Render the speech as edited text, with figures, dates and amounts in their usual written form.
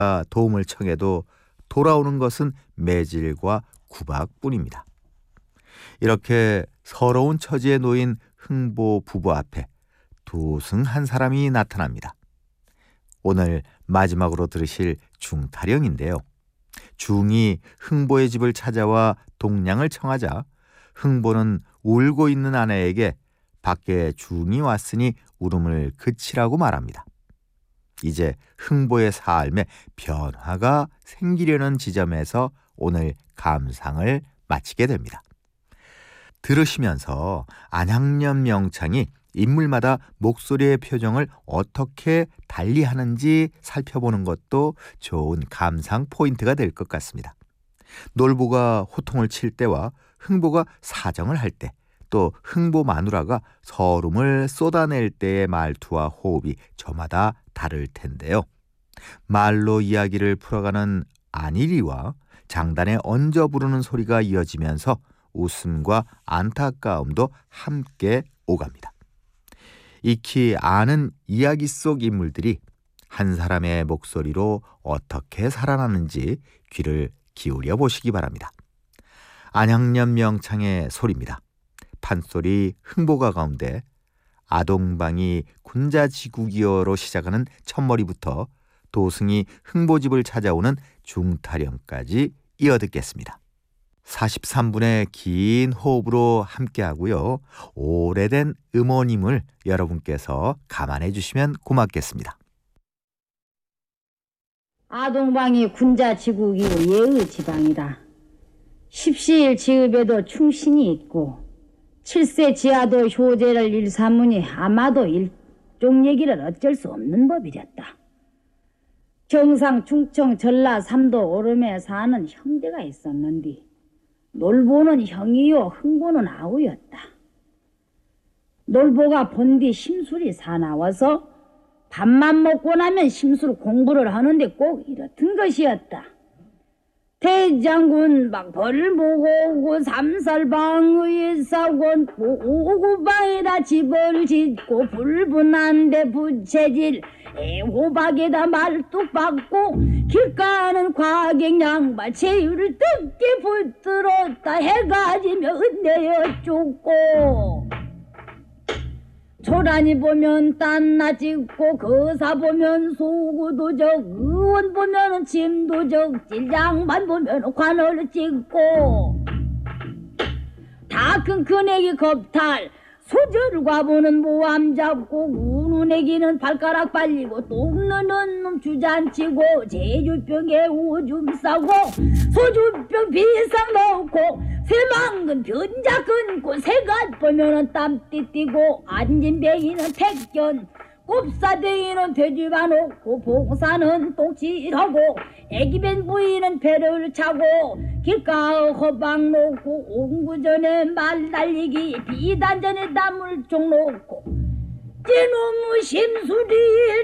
도움을 청해도 돌아오는 것은 매질과 구박뿐입니다. 이렇게 서러운 처지에 놓인 흥보 부부 앞에 도승 한 사람이 나타납니다. 오늘 마지막으로 들으실 중타령인데요. 중이 흥보의 집을 찾아와 동량을 청하자 흥보는 울고 있는 아내에게 밖에 중이 왔으니 울음을 그치라고 말합니다. 이제 흥보의 삶에 변화가 생기려는 지점에서 오늘 감상을 마치게 됩니다. 들으시면서 안양년 명창이 인물마다 목소리의 표정을 어떻게 달리하는지 살펴보는 것도 좋은 감상 포인트가 될 것 같습니다. 놀보가 호통을 칠 때와 흥보가 사정을 할 때, 또 흥보 마누라가 서름을 쏟아낼 때의 말투와 호흡이 저마다 다를 텐데요. 말로 이야기를 풀어가는 안일이와 장단에 얹어 부르는 소리가 이어지면서 웃음과 안타까움도 함께 오갑니다. 익히 아는 이야기 속 인물들이 한 사람의 목소리로 어떻게 살아나는지 귀를 기울여 보시기 바랍니다. 안양년 명창의 소리입니다. 판소리 흥보가 가운데 아동방이 군자지국이여로 시작하는 첫머리부터 도승이 흥보집을 찾아오는 중타령까지 이어 듣겠습니다. 43분의 긴 호흡으로 함께하고요. 오래된 음원임을 여러분께서 감안해 주시면 고맙겠습니다. 아동방이 군자지국이요 예의 지방이다. 십시일 지읍에도 충신이 있고 7세 지하도 효제를 일삼으니 아마도 일종 얘기를 어쩔 수 없는 법이랬다. 경상 충청 전라 삼도 오름에 사는 형제가 있었는데 놀보는 형이요 흥보는 아우였다. 놀보가 본디 심술이 사나워서 밥만 먹고 나면 심술 공부를 하는데 꼭 이렇던 것이었다. 대장군 막 벌을 보고 오고 삼살방의 사원 오구방에다 집을 짓고 불분한데 부채질 호박에다 말뚝 박고 길가는 과객 양말 체유를 뜨게 붙들었다. 해가 지면 은내어 죽고 초라니 보면 딴나 찍고 거사 보면 소구도적 의원 보면 침도적 질장만 보면 관을 찍고 다 큰 큰애기 겁탈 소절과 보는 모함 잡고 우는 애기는 발가락 발리고 똥 넣는 놈 주잔치고 제주병에 오줌 싸고 소주병 비상 넣고 새망근 변자 끊고 새갓 보면은 땀띠 띠고 앉은 배이는 택견 곱사대이는 돼지바 놓고 봉사는 똥칠하고 애기벤 부이는 배를 차고 길가 허박 놓고 옹구전에 말 달리기 비단전에 나물종 놓고 쟤놈의 심술이